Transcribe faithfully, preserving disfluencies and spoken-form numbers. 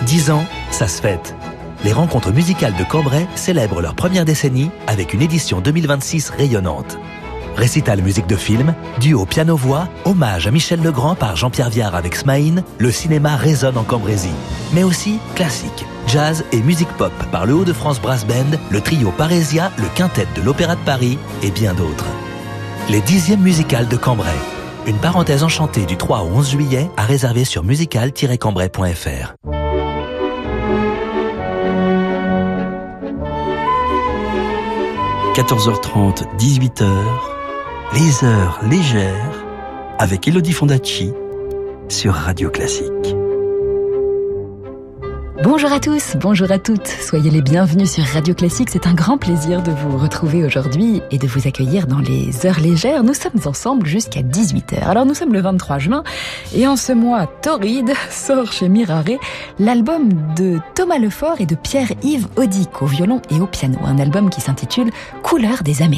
Dix ans, ça se fête. Les rencontres musicales de Cambrai célèbrent leur première décennie avec une édition deux mille vingt-six rayonnante. Récital musique de film, duo piano-voix, hommage à Michel Legrand par Jean-Pierre Viard avec Smaïn, le cinéma résonne en Cambrésie. Mais aussi classique, jazz et musique pop par le Hauts-de-France Brass Band, le trio Parésia, le quintet de l'Opéra de Paris et bien d'autres. Les dixièmes musicales de Cambrai. Une parenthèse enchantée du trois au onze juillet à réserver sur musical tiret cambrai point f r. quatorze heures trente, dix-huit heures, les heures légères avec Elodie Fondacci sur Radio Classique. Bonjour à tous, bonjour à toutes, soyez les bienvenus sur Radio Classique. C'est un grand plaisir de vous retrouver aujourd'hui et de vous accueillir dans les heures légères. Nous sommes ensemble jusqu'à dix-huit heures. Alors nous sommes le vingt-trois juin et en ce mois torride sort chez Mirare l'album de Thomas Lefort et de Pierre-Yves Audic au violon et au piano. Un album qui s'intitule Couleurs des Amériques.